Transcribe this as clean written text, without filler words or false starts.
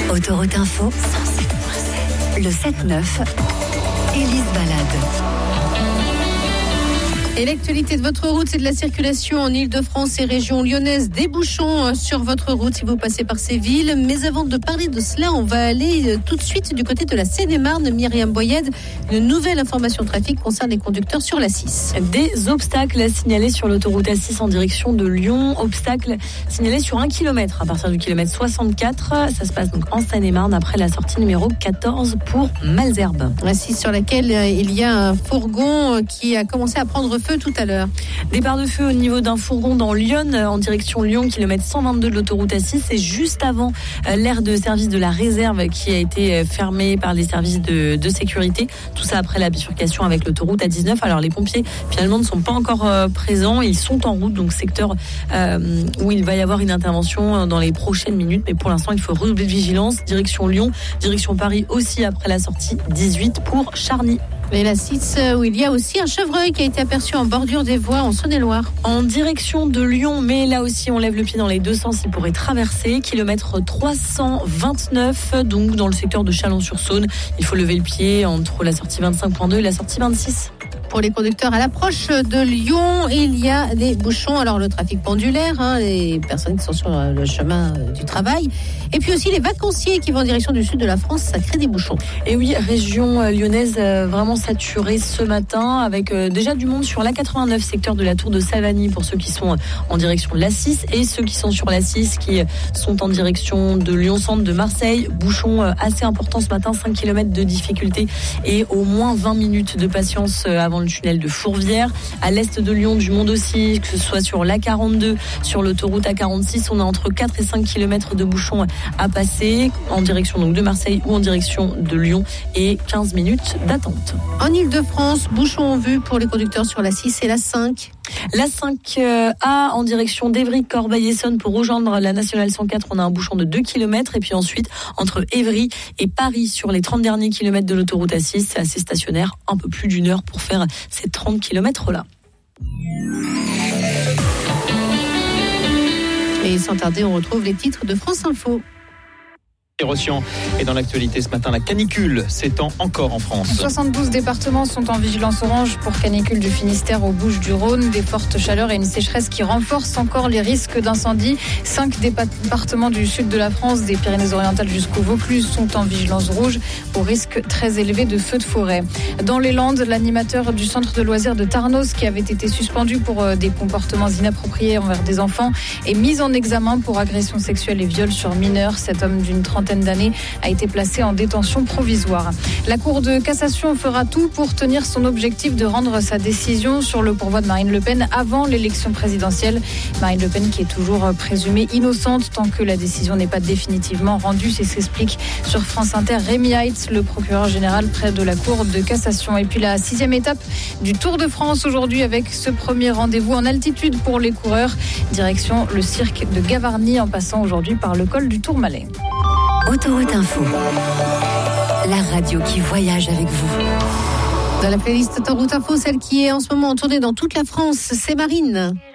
Autoroute Info, le 7-9, Élise Balade. Et l'actualité de votre route, c'est de la circulation en Ile-de-France et région lyonnaise. Des bouchons sur votre route si vous passez par ces villes. Mais avant de parler de cela, on va aller tout de suite du côté de la Seine-et-Marne. Myriam Boyed, une nouvelle information trafic concerne les conducteurs sur l'A6. Des obstacles à signaler sur l'autoroute A6 en direction de Lyon. Obstacles signalés sur 1 km à partir du kilomètre 64. Ça se passe donc en Seine-et-Marne après la sortie numéro 14 pour Malesherbes. A6 sur laquelle il y a un fourgon qui a commencé à prendre feu tout à l'heure. Départ de feu au niveau d'un fourgon dans Lyon, en direction Lyon, kilomètre 122 de l'autoroute A6. C'est juste avant l'aire de service de la réserve qui a été fermée par les services de sécurité. Tout ça après la bifurcation avec l'autoroute A19. Alors les pompiers finalement ne sont pas encore présents. Ils sont en route, donc secteur où il va y avoir une intervention dans les prochaines minutes. Mais pour l'instant, il faut redoubler de vigilance. Direction Lyon, direction Paris aussi après la sortie 18 pour Charny. Et la 6 où il y a aussi un chevreuil qui a été aperçu en bordure des voies en Saône-et-Loire. En direction de Lyon, mais là aussi on lève le pied dans les deux sens, il pourrait traverser. Kilomètre 329, donc dans le secteur de Chalon-sur-Saône. Il faut lever le pied entre la sortie 25.2 et la sortie 26. Pour les conducteurs à l'approche de Lyon, il y a des bouchons. Alors le trafic pendulaire, les personnes qui sont sur le chemin du travail. Et puis aussi les vacanciers qui vont en direction du sud de la France, ça crée des bouchons. Et oui, région lyonnaise vraiment saturée ce matin avec déjà du monde sur l'A89, secteur de la Tour de Savagny pour ceux qui sont en direction de l'A6 et ceux qui sont sur l'A6 qui sont en direction de Lyon-Centre, de Marseille. Bouchons assez importants ce matin, 5 km de difficulté et au moins 20 minutes de patience avant le tunnel de Fourvière. À l'est de Lyon, du monde aussi, que ce soit sur l'A42, sur l'autoroute A46, on a entre 4 et 5 km de bouchons à passer en direction donc de Marseille ou en direction de Lyon et 15 minutes d'attente. En Ile-de-France, bouchons en vue pour les conducteurs sur la 6 et la 5. La 5A en direction d'Évry, Corbeil-Essonnes pour rejoindre la nationale 104, on a un bouchon de 2 km et puis ensuite entre Évry et Paris sur les 30 derniers kilomètres de l'autoroute A6, c'est assez stationnaire, un peu plus d'une heure pour faire ces 30 km là. Et sans tarder, on retrouve les titres de France Info. Et dans l'actualité ce matin, la canicule s'étend encore en France. 72 départements sont en vigilance orange pour canicule du Finistère aux Bouches-du-Rhône. Des fortes chaleurs et une sécheresse qui renforcent encore les risques d'incendie. 5 départements du sud de la France, des Pyrénées-Orientales jusqu'au Vaucluse, sont en vigilance rouge au risque très élevé de feux de forêt. Dans les Landes, l'animateur du centre de loisirs de Tarnos, qui avait été suspendu pour des comportements inappropriés envers des enfants, est mis en examen pour agression sexuelle et viol sur mineurs. Cet homme d'une trentaine d'années a été placé en détention provisoire. La Cour de cassation fera tout pour tenir son objectif de rendre sa décision sur le pourvoi de Marine Le Pen avant l'élection présidentielle. Marine Le Pen qui est toujours présumée innocente tant que la décision n'est pas définitivement rendue. C'est ce qu'explique sur France Inter Rémi Heitz, le procureur général près de la Cour de cassation. Et puis la 6e étape du Tour de France aujourd'hui avec ce premier rendez-vous en altitude pour les coureurs. Direction le cirque de Gavarnie en passant aujourd'hui par le col du Tourmalet. Autoroute Info, la radio qui voyage avec vous. Dans la playlist Autoroute Info, celle qui est en ce moment en tournée dans toute la France, c'est Marine.